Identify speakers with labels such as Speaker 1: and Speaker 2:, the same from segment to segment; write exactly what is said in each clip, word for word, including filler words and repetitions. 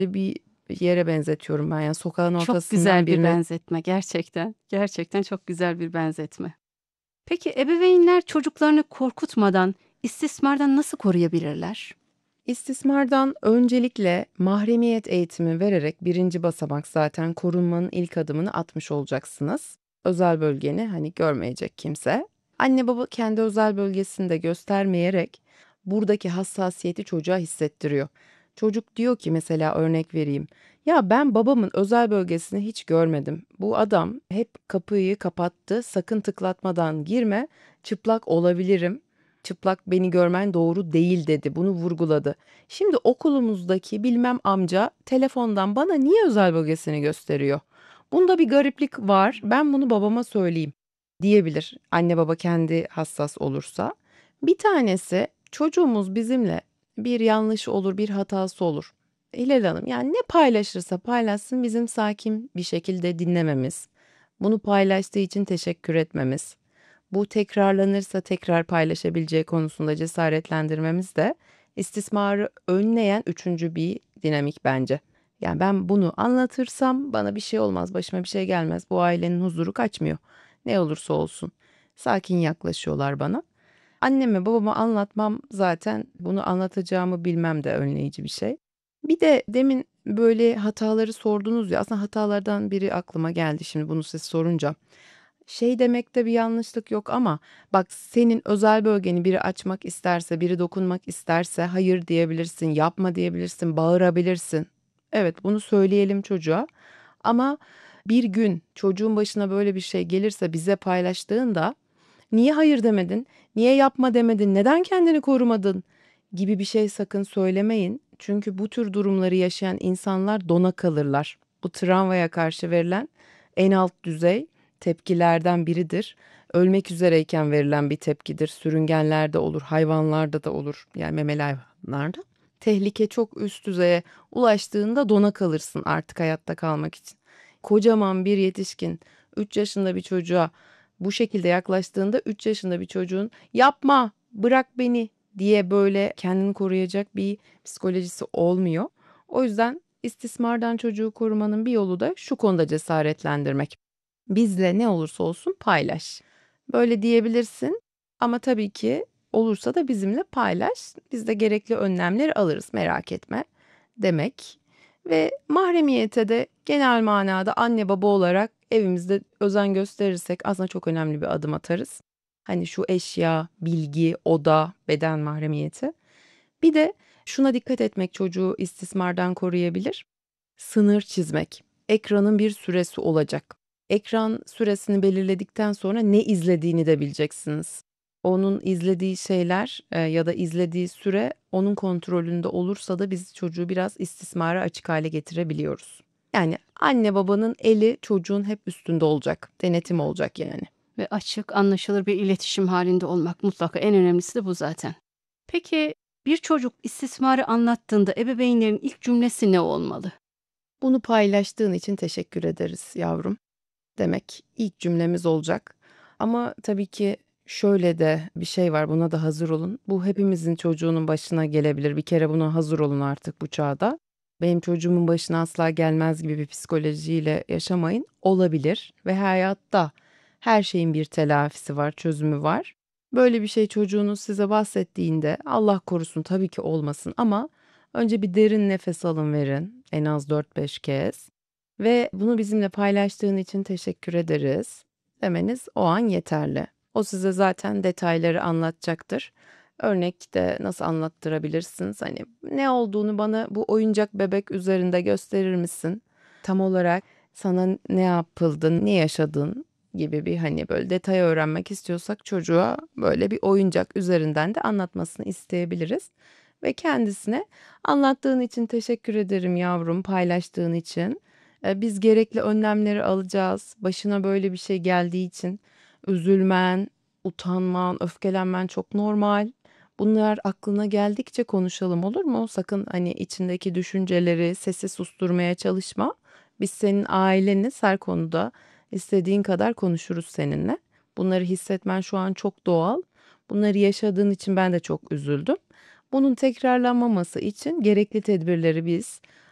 Speaker 1: bir yere benzetiyorum ben, yani sokağın
Speaker 2: Çok
Speaker 1: ortasından
Speaker 2: güzel bir
Speaker 1: birine.
Speaker 2: benzetme gerçekten. Gerçekten çok güzel bir benzetme. Peki ebeveynler çocuklarını korkutmadan istismardan nasıl koruyabilirler?
Speaker 1: İstismardan öncelikle mahremiyet eğitimi vererek birinci basamak zaten korunmanın ilk adımını atmış olacaksınız. Özel bölgeni hani görmeyecek kimse. Anne baba kendi özel bölgesini de göstermeyerek buradaki hassasiyeti çocuğa hissettiriyor. Çocuk diyor ki mesela örnek vereyim. Ya ben babamın özel bölgesini hiç görmedim. Bu adam hep kapıyı kapattı. Sakın tıklatmadan girme. Çıplak olabilirim. Çıplak beni görmen doğru değil dedi. Bunu vurguladı. Şimdi okulumuzdaki bilmem amca telefondan bana niye özel bölgesini gösteriyor? Bunda bir gariplik var. Ben bunu babama söyleyeyim diyebilir. Anne baba kendi hassas olursa. Bir tanesi çocuğumuz bizimle bir yanlış olur, bir hatası olur. Hilal Hanım yani ne paylaşırsa paylaşsın bizim sakin bir şekilde dinlememiz. Bunu paylaştığı için teşekkür etmemiz. Bu tekrarlanırsa tekrar paylaşabileceği konusunda cesaretlendirmemiz de istismarı önleyen üçüncü bir dinamik bence. Yani ben bunu anlatırsam bana bir şey olmaz, başıma bir şey gelmez. Bu ailenin huzuru kaçmıyor. Ne olursa olsun. Sakin yaklaşıyorlar bana. Anneme babama anlatmam zaten bunu anlatacağımı bilmem de önleyici bir şey. Bir de demin böyle hataları sordunuz ya aslında hatalardan biri aklıma geldi şimdi bunu siz sorunca. Şey demekte bir yanlışlık yok ama bak senin özel bölgeni biri açmak isterse, biri dokunmak isterse hayır diyebilirsin, yapma diyebilirsin, bağırabilirsin. Evet, bunu söyleyelim çocuğa. Ama bir gün çocuğun başına böyle bir şey gelirse bize paylaştığında niye hayır demedin? Niye yapma demedin? Neden kendini korumadın? Gibi bir şey sakın söylemeyin. Çünkü bu tür durumları yaşayan insanlar dona kalırlar. Bu travmaya karşı verilen en alt düzey tepkilerden biridir. Ölmek üzereyken verilen bir tepkidir. Sürüngenlerde olur, hayvanlarda da olur. Yani memeli hayvanlarda. Tehlike çok üst düzeye ulaştığında dona kalırsın artık hayatta kalmak için. Kocaman bir yetişkin üç yaşında bir çocuğa bu şekilde yaklaştığında üç yaşında bir çocuğun yapma, bırak beni diye böyle kendini koruyacak bir psikolojisi olmuyor. O yüzden istismardan çocuğu korumanın bir yolu da şu konuda cesaretlendirmek. Bizle ne olursa olsun paylaş. Böyle diyebilirsin ama tabii ki olursa da bizimle paylaş. Biz de gerekli önlemleri alırız merak etme demek. Ve mahremiyete de genel manada anne baba olarak evimizde özen gösterirsek aslında çok önemli bir adım atarız. Hani şu eşya, bilgi, oda, beden mahremiyeti. Bir de şuna dikkat etmek çocuğu istismardan koruyabilir. Sınır çizmek. Ekranın bir süresi olacak. Ekran süresini belirledikten sonra ne izlediğini de bileceksiniz. Onun izlediği şeyler e, ya da izlediği süre onun kontrolünde olursa da biz çocuğu biraz istismara açık hale getirebiliyoruz. Yani anne babanın eli çocuğun hep üstünde olacak. Denetim olacak yani.
Speaker 2: Ve açık, anlaşılır bir iletişim halinde olmak mutlaka en önemlisi de bu zaten. Peki bir çocuk istismarı anlattığında ebeveynlerin ilk cümlesi ne olmalı?
Speaker 1: Bunu paylaştığın için teşekkür ederiz yavrum demek ilk cümlemiz olacak. Ama tabii ki şöyle de bir şey var, buna da hazır olun. Bu hepimizin çocuğunun başına gelebilir. Bir kere buna hazır olun artık bu çağda. Benim çocuğumun başına asla gelmez gibi bir psikolojiyle yaşamayın. Olabilir ve hayatta her şeyin bir telafisi var, çözümü var. Böyle bir şey çocuğunuz size bahsettiğinde Allah korusun tabii ki olmasın ama önce bir derin nefes alın verin en az dört beş kez. Ve bunu bizimle paylaştığın için teşekkür ederiz demeniz o an yeterli. O size zaten detayları anlatacaktır. Örnekte nasıl anlattırabilirsiniz? Hani ne olduğunu bana bu oyuncak bebek üzerinde gösterir misin? Tam olarak sana ne yapıldı, ne yaşadın gibi bir hani böyle detay öğrenmek istiyorsak çocuğa böyle bir oyuncak üzerinden de anlatmasını isteyebiliriz. Ve kendisine anlattığın için teşekkür ederim yavrum, paylaştığın için. E, Biz gerekli önlemleri alacağız. Başına böyle bir şey geldiği için üzülmen, utanman, öfkelenmen çok normal. Bunlar aklına geldikçe konuşalım olur mu? Sakın hani içindeki düşünceleri, sesi susturmaya çalışma. Biz senin aileniz her konuda istediğin kadar konuşuruz seninle. Bunları hissetmen şu an çok doğal. Bunları yaşadığın için ben de çok üzüldüm. Bunun tekrarlanmaması için gerekli tedbirleri biz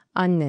Speaker 1: anne